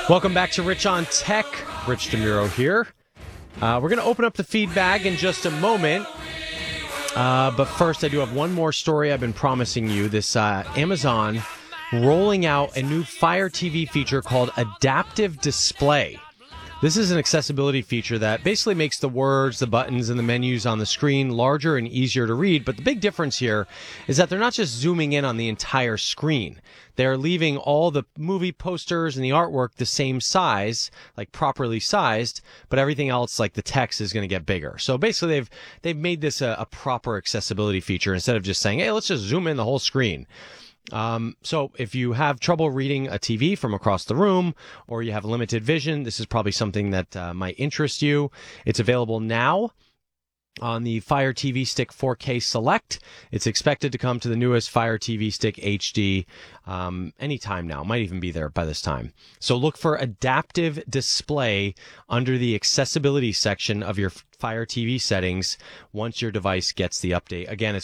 Welcome back to Rich on Tech. Rich DeMuro here. We're going to open up the feed bag in just a moment. But first, I do have one more story I've been promising you. This Amazon rolling out a new Fire TV feature called Adaptive Display. This is an accessibility feature that basically makes the words, the buttons, and the menus on the screen larger and easier to read. But the big difference here is that they're not just zooming in on the entire screen. They're leaving all the movie posters and the artwork the same size, like properly sized, but everything else, like the text, is going to get bigger. So basically, they've made this a proper accessibility feature instead of just saying, hey, let's just zoom in the whole screen. So if you have trouble reading a TV from across the room or you have limited vision, this is probably something that might interest you. It's available now on the Fire TV Stick 4K Select. It's expected to come to the newest Fire TV Stick HD anytime now. Might even be there by this time. So look for Adaptive Display under the accessibility section of your Fire TV settings once your device gets the update. Again, it's